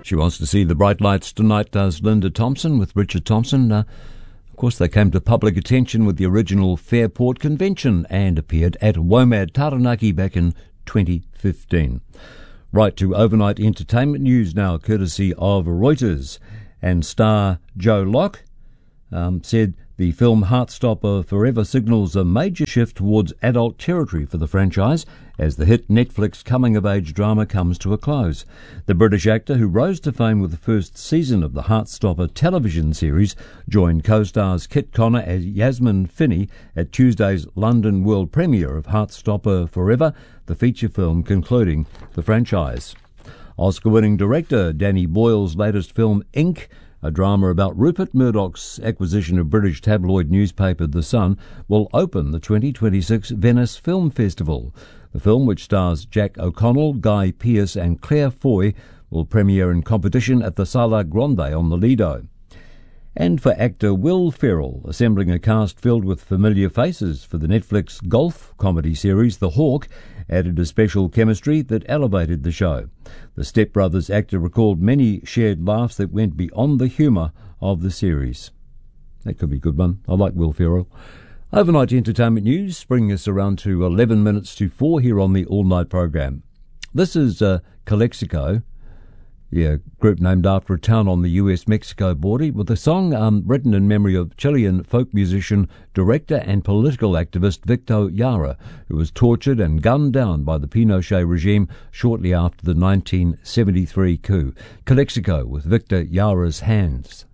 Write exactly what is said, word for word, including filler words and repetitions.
She wants to see the bright lights tonight, does Linda Thompson with Richard Thompson. Uh, of course, they came to public attention with the original Fairport Convention and appeared at WOMAD Taranaki back in twenty fifteen. Right to overnight entertainment news now, courtesy of Reuters. And star Joe Locke um, said the film Heartstopper Forever signals a major shift towards adult territory for the franchise as the hit Netflix coming-of-age drama comes to a close. The British actor, who rose to fame with the first season of the Heartstopper television series, joined co-stars Kit Connor as Yasmin Finney at Tuesday's London world premiere of Heartstopper Forever, the feature film concluding the franchise. Oscar-winning director Danny Boyle's latest film, Ink, a drama about Rupert Murdoch's acquisition of British tabloid newspaper The Sun, will open the twenty twenty-six Venice Film Festival. The film, which stars Jack O'Connell, Guy Pearce and Claire Foy, will premiere in competition at the Sala Grande on the Lido. And for actor Will Ferrell, assembling a cast filled with familiar faces for the Netflix golf comedy series The Hawk, added a special chemistry that elevated the show. The Step Brothers actor recalled many shared laughs that went beyond the humour of the series. That could be a good one. I like Will Ferrell. Overnight entertainment news, bringing us around to eleven minutes to four here on the all-night program. This is uh, Calexico, yeah, group named after a town on the U S Mexico border, with a song um, written in memory of Chilean folk musician, director and political activist Victor Jara, who was tortured and gunned down by the Pinochet regime shortly after the nineteen seventy-three coup. Calexico with Victor Jara's Hands.